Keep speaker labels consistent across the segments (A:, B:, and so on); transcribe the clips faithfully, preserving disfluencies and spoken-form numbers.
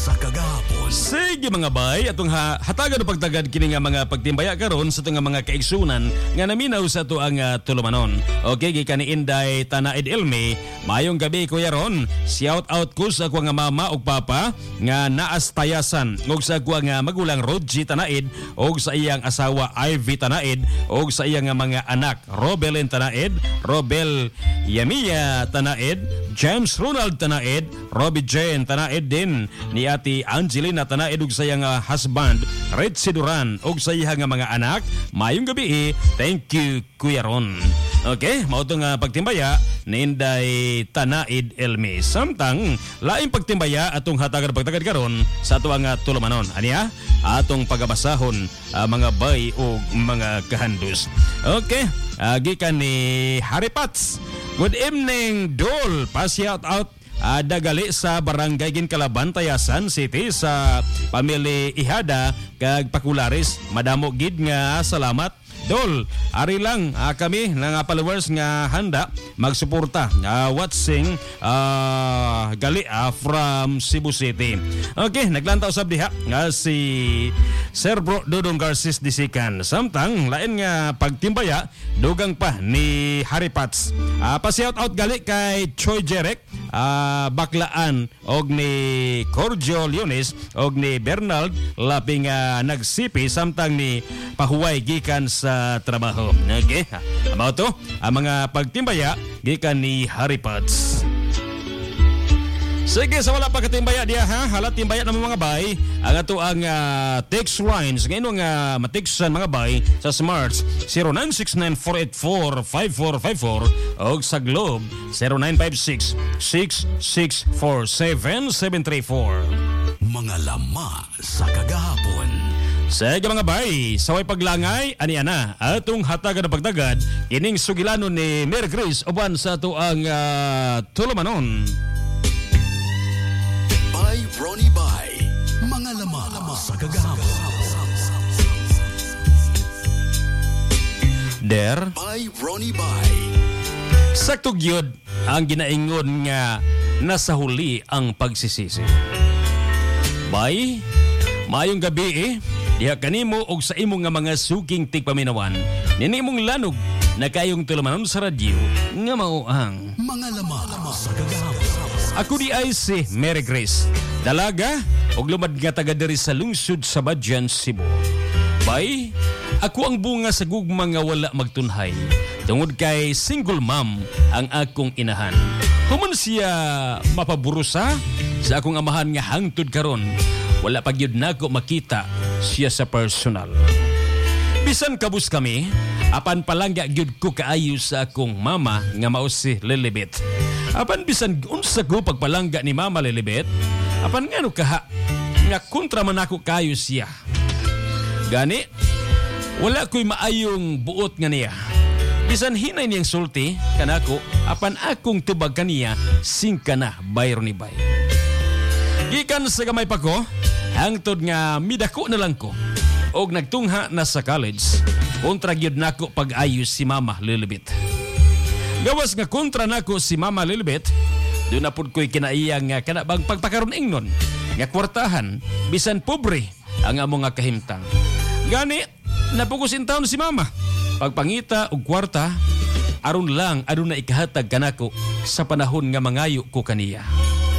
A: sa kagahapon.
B: Sige mga bay, atong ha, hatagan o pagtagad kini nga mga pagtimbaya karon sa itong mga kaigsunan nga naminaw sa ito ang uh, tulumanon. Okay, gikan ni Inday Tanaid Elmi, mayong gabi Kuya Ron. Shout out ko sa akong nga mama ug papa nga naas tayasan ug sa akong nga magulang Rodji Tanaid ug sa iyang asawa Ivy Tanaid ug sa iyang nga mga anak Robelin Tanaid, Robel Yamiya Tanaid, James Ronald Tanaid, Robbie Jane Tanaid din ni Ate Angelina Tanaid ug sa iyang uh, husband Richie Duran ug sa iyang uh, mga anak. Mayong gabi, thank you Kuya Ron. Okay, mao tong uh, pagtimbaya ni Inday Tanaid Elmi. Samtang laing pagtimbaya atong hatagan pagtagad karon sa ato ang uh, tulumanon. Aniya atong pagabasahon uh, mga bay o mga kahandus. Okay, uh, gikan ni Harry Pats. Good evening Dol. Pa-shout out uh, dagali sa Barangay Ginkalaban, Tayasan City sa pamilya Ihada kag Pakularis. Madamo gid nga salamat Dol. Ari lang uh, kami nga followers nga handa magsuporta uh, watching uh, gali uh, from Cebu City. Okay, naglantaw sab diha nga si Sir Bro Dodong Garces Disikan. Samtang lain nga pagtimbaya dugang pa ni Harry Pats. Uh, pa-shout out gali kay Choi Jerek, uh, Baklaan og ni Cordio Leones og ni Bernald laping uh, nagsipi samtang ni pahuway gikan sa trabaho. Okay, amo to ang mga pagtimbaya gikan ni Harry Pats. Sige, sa wala pa katimbaya diya ha, hala timbaya ng mga bay ang ato ang uh, text lines ngayon nga uh, matiksan mga bay sa Smarts zero nine six nine four eight four five four five four o sa Globe zero nine five six six six four seven seven three four.
A: Mga lama sa kagahapon.
B: Sige mga bay, saway paglangay, ani ana, atong hatagan na pagtagad, ining sugilanon ni Mary Grace uban sa ato ang uh, tulumanon.
A: By Ronnie Bay, mga lama, lama sa kagahapon.
B: Der,
A: By Ronnie Bay.
B: sakto gyud ang ginaingon nga nasa huli ang pagsisisi. Bay, mayong gabi eh. Diha kanimo og sa imong nga mga suking tigpaminawan, nini imong lanog na kayong tulumanon sa radyo nga mao ang
A: Mga lama, lama sa kagahapon.
B: ako di ay si Mary Grace, dalaga og lumad nga taga diri sa lungsod sa Badyan, Cebu. Bay, ako ang bunga sa gugma nga wala magtunhay. Tungod kay single mom ang akong inahan. Human siya mapaburusa sa akong amahan nga hangtod karon. Wala pa gyud nako makita siya sa personal. Bisan kabus kami, apan palangga gyud ko kaayo sa akong mama nga mao si Lilibet. Apan bisan unsa ko pagpalangga ni Mama Lilibet, apan ngano kaha nga kontra man ako kaayo siya. Gani, wala ko'y maayong buot nga niya. Bisan hinay niyang sulti kanako, apan akong tubag kaniya singka na bayro ni bay. Gikan sa gamay pa ko, hangtod nga midako na lang ko og nagtungha na sa college, kontra gyud nako pag-ayos si Mama Lilibet. Gawas nga kontra nako si Mama Lilibet, doon na pud ko'y kinaiyang nga kanabang pagpakaroon ingnon nga kwartahan, bisan pobre ang amo nga kahimtang. Gani, napukusin taon si Mama. Pagpangita og kwarta, aron lang aduna ikahatag kanako sa panahon nga mangayo ko kaniya.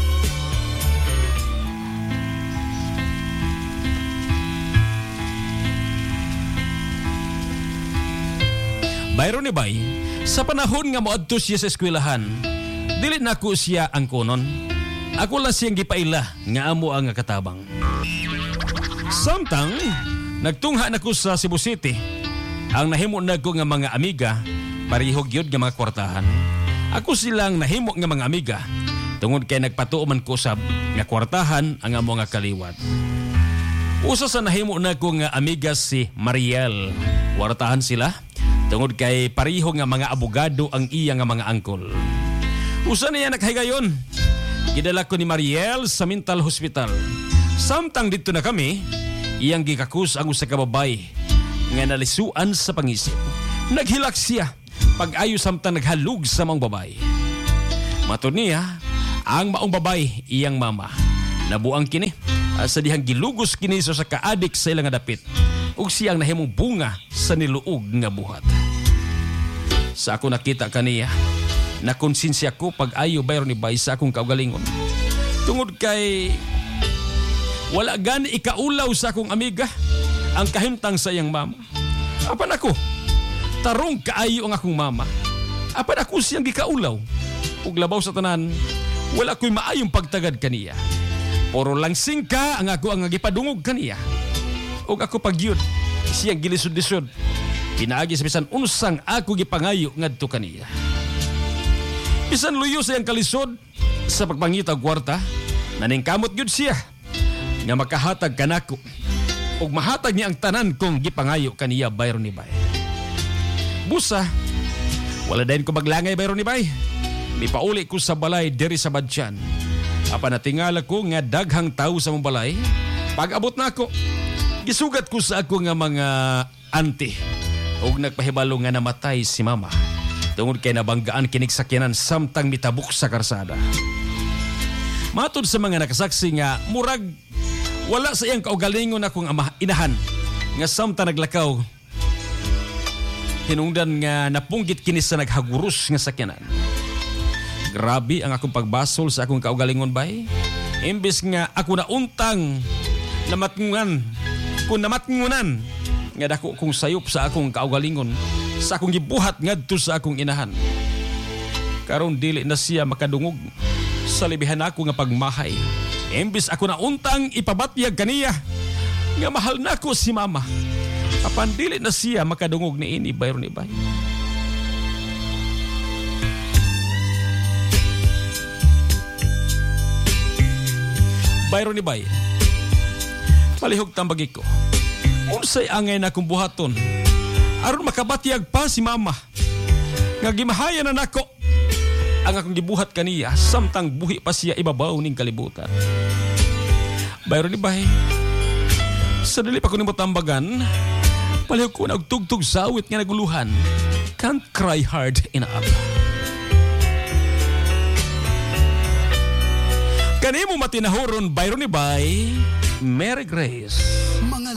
B: Bayro ni bay, sa panahon nga moadto siya sa eskwelahan, dili nako siya ang kunon. Ako lang siyang gipaila nga amo ang katabang. Samtang nagtungha nako sa Cebu City, ang nahimo nako nga mga amiga, pareho gyud nga mga kwartahan. Ako silang nahimo nga mga amiga, tungod kay nagpatuo man ko sab nga kwartahan ang amo nga kaliwat. Usa sa nahimo nako nga amiga si Mariel. Kwartahan sila tungod kay pareho nga mga abogado ang iya nga mga angkol. Usa niya naghigayon. Gidala ko ni Mariel sa mental hospital. Samtang dito na kami, iyang gikakus ang usa ka babay nga nalisuan sa pangisip. Naghilak siya pag-ayo samtang naghalug sa maong babay. Matud niya, ang maong babay iyang mama. Nabuang kini uh, sa dihang gilugos kini sa kaadik sa ilang dapit ug siyang nahimong bunga sa niluog nga buhat. Sa ako nakita kaniya, nakonsensya ko pag-ayo bayron ni bay sa akong kaugalingon. Tungod kay wala gani ikaulaw sa akong amiga ang kahimtang sa iyang mama. Apan ako, tarong kaayo ang akong mama. Apan ako siyang gikaulaw. Ug labaw sa tanan, wala ko'y maayong pagtagad kaniya. Puro lang singka ang ako ang gipadungog kaniya. Ug ako pagyud, siyang gilisod-lisod. Pinaagi sa bisan unsang ako gipangayo ngadto kaniya. Bisan luyo sa iyang kalisod sa pagpangita og kwarta, naningkamot gyud siya nga makahatag kanako ug mahatag niya ang tanan kong gipangayo kaniya bayron ni bay. Busa, wala dayon ko maglangay bayron ni bay. Mipauli ko sa balay diri sa Badyan. Apan natingala ko nga daghang tawo sa mong balay. Pag abot na ako, gisugat ko sa ako nga mga auntie ug nagpahibalo nga namatay si mama. Tungod kay nabanggaan kinig sakyanan samtang mitabuk sa karsada. Matod sa mga nakasaksi nga murag wala sa iyang kaugalingon akong ama inahan nga samtang naglakaw hinungdan nga napunggit kini sa naghagurus nga sakyanan. Grabe ang akong pagbasol sa akong kaugalingon bay. Imbes nga ako na untang namatngunan kung namatngunan nga dako kong sayop sa akong kaugalingon sa akong gibuhat ngadto sa akong inahan. Karon dili na siya makadungog sa libihan ako nga pagmahay. Imbis ako na untang ipabatyag kaniya nga mahal na ko si mama. Apan dili na siya makadungog ni ini bayron ni bay. Bayron ni bay. Palihog tambagi ko. Unsay angay na akong buhaton aron makabatyag pa si mama nga gimahayan na nako ang akong gibuhat kaniya samtang buhi pa siya ibabaw ning kalibutan. Bayron ni bay, sa dili pa ko nimo tambagan, palihog ko na og tugtog sawit nga naguluhan. Can't cry hard enough. Kanimo matinahoron bayron ni bay, Mary Grace.
A: Mga